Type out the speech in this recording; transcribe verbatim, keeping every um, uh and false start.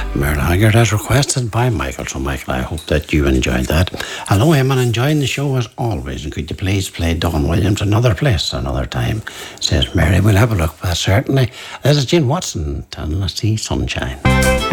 Merle Haggard as requested by Michael. So Michael, I hope that you enjoyed that. Hello Eamon, enjoying the show as always, and could you please play Don Williams Another Place, Another Time, says Mary. We'll have a look, but certainly. This is Jane Watson, Tennessee Sunshine.